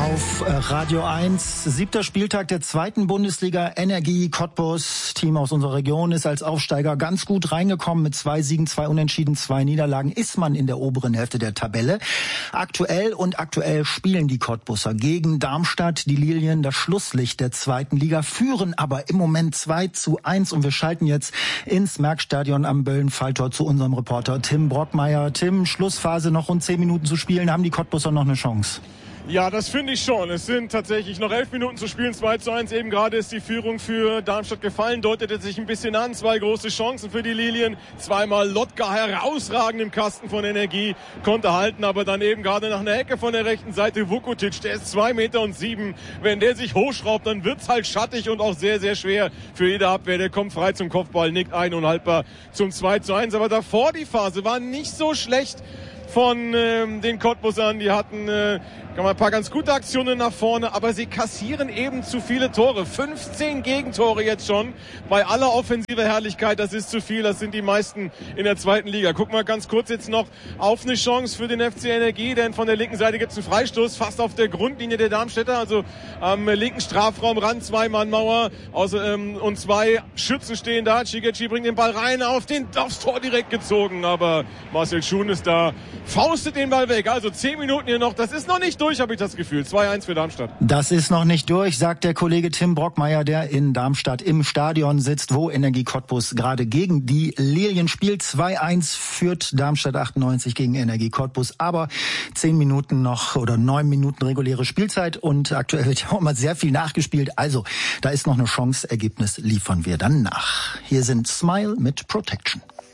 auf Radio 1. 7. Spieltag der 2. Bundesliga. Energie Cottbus, Team aus unserer Region, ist als Aufsteiger ganz gut reingekommen mit 2 Siegen, 2 Unentschieden, 2 Niederlagen. Ist man in der oberen Hälfte der Tabelle. Aktuell spielen die Cottbusser gegen Darmstadt. Die Lilien, das Schlusslicht der 2. Liga, führen aber im Moment 2:1. Und wir schalten jetzt ins Merckstadion am Böllenfalltor zu unserem Reporter Tim Brockmeier. Tim, Schlussphase, noch rund 10 Minuten zu spielen. Haben die Cottbusser noch eine Chance? Ja, das finde ich schon. Es sind tatsächlich noch 11 Minuten zu spielen, 2:1. Eben gerade ist die Führung für Darmstadt gefallen, deutete sich ein bisschen an. 2 große Chancen für die Lilien. Zweimal Lotka herausragend im Kasten von Energie, konnte halten, aber dann eben gerade nach einer Ecke von der rechten Seite Vukotic, der ist 2,7 Meter. Wenn der sich hochschraubt, dann wird's halt schattig und auch sehr, sehr schwer für jede Abwehr. Der kommt frei zum Kopfball, nickt ein und haltbar zum 2:1. Aber davor die Phase war nicht so schlecht von den Cottbusern. Die hatten ein paar ganz gute Aktionen nach vorne, aber sie kassieren eben zu viele Tore. 15 Gegentore jetzt schon. Bei aller offensiver Herrlichkeit, das ist zu viel. Das sind die meisten in der 2. Liga. Guck mal ganz kurz jetzt noch auf eine Chance für den FC Energie, denn von der linken Seite gibt es einen Freistoß, fast auf der Grundlinie der Darmstädter, also am linken Strafraumrand, 2-Mann-Mauer und 2 Schützen stehen da. Cigeci bringt den Ball rein, aufs Tor direkt gezogen, aber Marcel Schuhn ist da, faustet den Ball weg. Also 10 Minuten hier noch, das ist noch nicht durch, habe ich das Gefühl. 2:1 für Darmstadt. Das ist noch nicht durch, sagt der Kollege Tim Brockmeier, der in Darmstadt im Stadion sitzt, wo Energie Cottbus gerade gegen die Lilien spielt. 2:1 führt Darmstadt 98 gegen Energie Cottbus, aber 10 Minuten noch oder 9 Minuten reguläre Spielzeit und aktuell wird ja auch mal sehr viel nachgespielt. Also, da ist noch eine Chance, Ergebnis liefern wir dann nach. Hier sind Smile mit Protection.